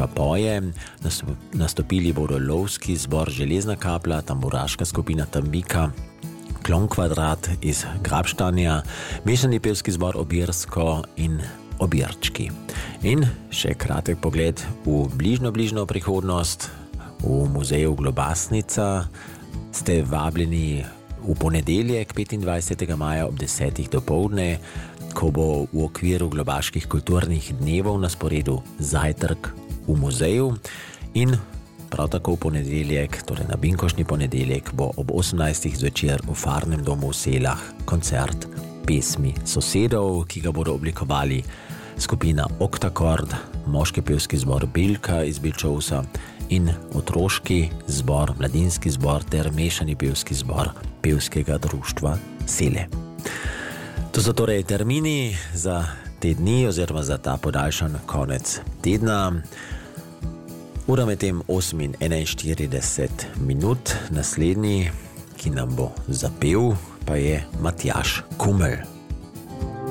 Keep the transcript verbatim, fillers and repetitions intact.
Biljka poje. Nastopili bodo lovski zbor Železna kapla, tamburaška skupina Tambika, Klon Kvadrat iz Grabštanja, mešani pevski zbor Obirsko in Obirčki. In še kratek pogled v bližno, bližno prihodnost. V muzeju Globasnica ste vabljeni v ponedeljek petindvajsetega maja ob desetih dopoldne, ko bo v okviru Globaških kulturnih dnevov na sporedu zajtrk v muzeju, in prav tako v ponedeljek, torej na binkošnji ponedeljek, bo ob osemnajstih zvečer v Farnem domu v Selah koncert pesmi sosedov, ki ga bodo oblikovali skupina Oktakord, moški pevski zbor Biljka iz Bilčovsa in otroški zbor, mladinski zbor ter mešani pevski zbor Pevskega društva Sele. To so torej termini za te dni oziroma za ta podaljšan konec tedna. Ura med tem osem in enainštirideset minut. Naslednji, ki nam bo zapel, pa je Matjaž Kumelj.